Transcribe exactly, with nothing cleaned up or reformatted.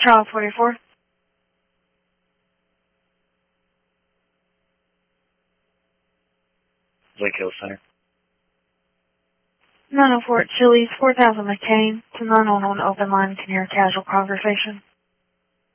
Charles forty-four. Lake Hill Center. nine oh four at Chili's, four thousand McCain. To nine one one open line, can hear a casual conversation.